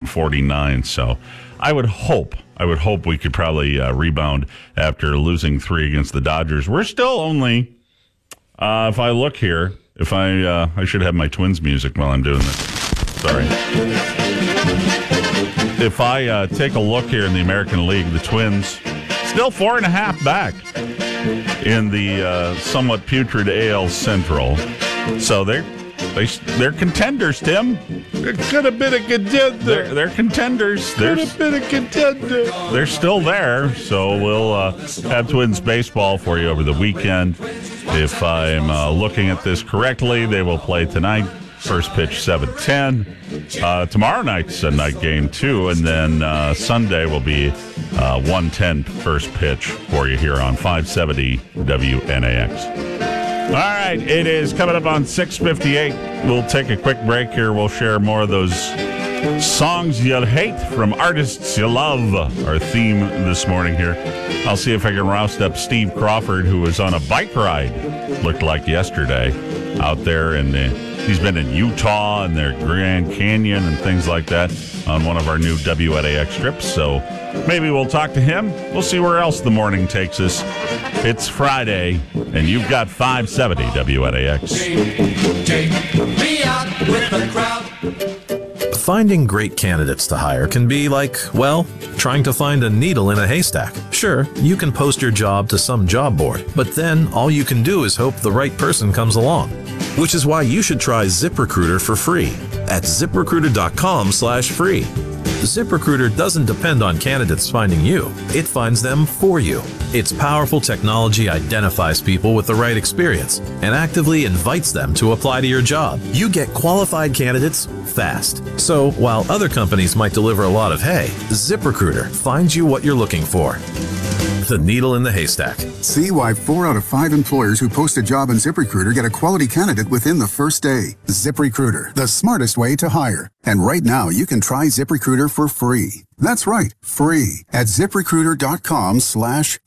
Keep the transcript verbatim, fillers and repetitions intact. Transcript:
forty-nine. So I would hope, I would hope we could probably uh, rebound after losing three against the Dodgers. We're still only, uh, if I look here, if I, uh, I should have my Twins music while I'm doing this. Sorry. If I uh, take a look here in the American League, the Twins still four and a half back in the uh, somewhat putrid A L Central. So they're they, they're contenders, Tim. They could have been a contender. They're, they're contenders. Could have been a contender. They're still there. So we'll uh, have Twins baseball for you over the weekend. If I'm uh, looking at this correctly, they will play tonight. First pitch, seven ten. Uh, tomorrow night's a night game, too. And then uh, Sunday will be uh, one ten first pitch for you here on five seventy W N A X. All right, it is coming up on six fifty-eight. We'll take a quick break here. We'll share more of those songs you'll hate from artists you love. Our theme this morning here. I'll see if I can roust up Steve Crawford, who was on a bike ride, looked like yesterday, out there in the... He's been in Utah and their Grand Canyon and things like that on one of our new W N A X trips. So maybe we'll talk to him. We'll see where else the morning takes us. It's Friday, and you've got five seventy W N A X. Take me out with the crowd. Finding great candidates to hire can be like, well, trying to find a needle in a haystack. Sure, you can post your job to some job board, but then all you can do is hope the right person comes along. Which is why you should try ZipRecruiter for free at ZipRecruiter.com slash free. ZipRecruiter doesn't depend on candidates finding you. It finds them for you. Its powerful technology identifies people with the right experience and actively invites them to apply to your job. You get qualified candidates fast. So while other companies might deliver a lot of hay, ZipRecruiter finds you what you're looking for. The needle in the haystack. See why four out of five employers who post a job on ZipRecruiter get a quality candidate within the first day. ZipRecruiter, the smartest way to hire. And right now, you can try ZipRecruiter for free. That's right, free at ZipRecruiter.com slash